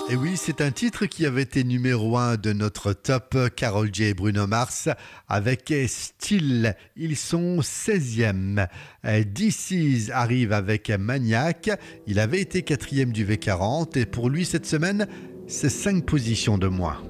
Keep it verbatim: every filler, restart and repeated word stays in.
Et oui, c'est un titre qui avait été numéro un de notre top, Karol J et Bruno Mars, avec Still. Ils sont seizième. D C arrive avec Maniac. Il avait été quatrième du V quarante et pour lui cette semaine, c'est cinq positions de moins.